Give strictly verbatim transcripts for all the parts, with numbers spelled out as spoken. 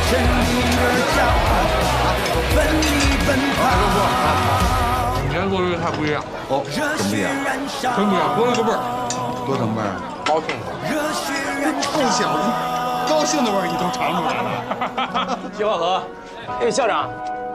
生命儿骄傲，奋力奔跑。 你年做这个菜不一样哦，怎么不一样？ 真不一样，多了个味儿， 多什么味儿？ 高兴了。 热血燃烧。 臭小子，高兴的味儿你都尝出来了。 谢化和，哎，校长，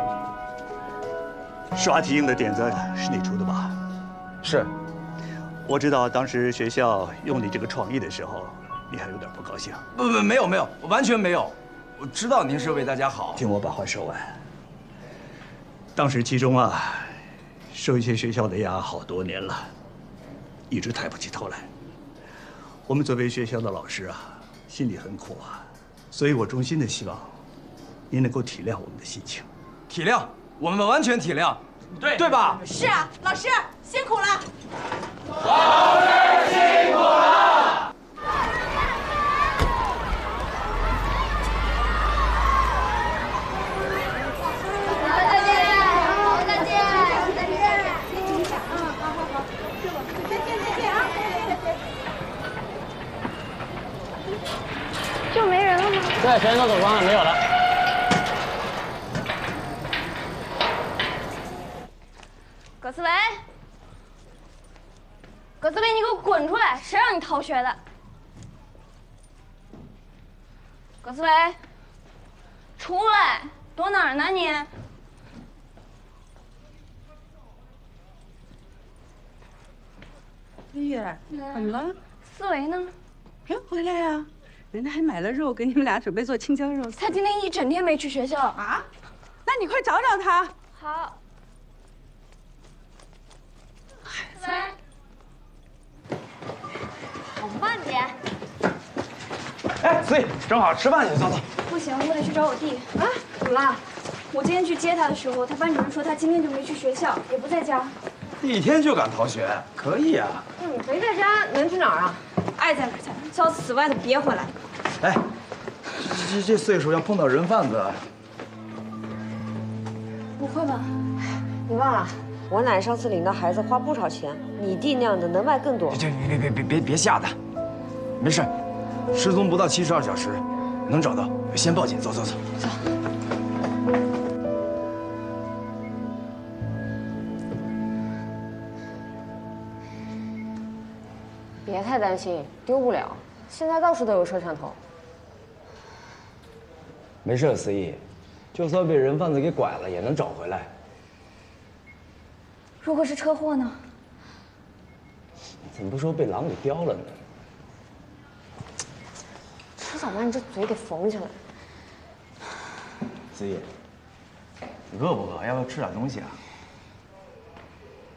刷题用的点子是你出的吧？ 是。 我知道当时学校用你这个创意的时候，你还有点不高兴。 不不，没有没有，完全没有。我知道您是为大家好。 听我把话说完。当时其中啊，受一些学校的压好多年了，一直抬不起头来。我们作为学校的老师啊，心里很苦啊，所以我衷心的希望您能够体谅我们的心情。 体谅，我们完全体谅， 对对吧？ 是啊，老师辛苦了。 老师辛苦了。 再见，再见，再见。 嗯，好好好，是我，再见再见啊！ 就没人了吗？ 对，全都走光了，没有了。 葛思维，葛思维，你给我滚出来！谁让你逃学的？葛思维，出来！躲哪儿呢你？ 丽月，怎么了？ 思维呢？ 人回来呀，人家还买了肉，给你们俩准备做青椒肉丝。 他今天一整天没去学校啊？那你快找找他。 好。思维，好慢点。 哎，思怡，正好吃饭去，走走。 不行，我得去找我弟。啊？怎么了？我今天去接他的时候，他班主任说他今天就没去学校，也不在家。 一天就敢逃学，可以啊。 嗯，没在家能去哪儿啊？ 爱在哪儿在哪儿，小此外的别回来。 哎，这这这岁数要碰到人贩子， 不会吧？ 你忘了，我奶上次领到孩子花不少钱，你弟那样的能卖更多。 这别别别别别别吓他，没事，失踪不到七十二小时，能找到，先报警，走走走。 走。 别太担心，丢不了。现在到处都有摄像头。 没事，思怡，就算被人贩子给拐了，也能找回来。 如果是车祸呢？ 怎么不说被狼给叼了呢？ 迟早把你这嘴给缝起来。 思怡，你饿不饿？要不要吃点东西啊？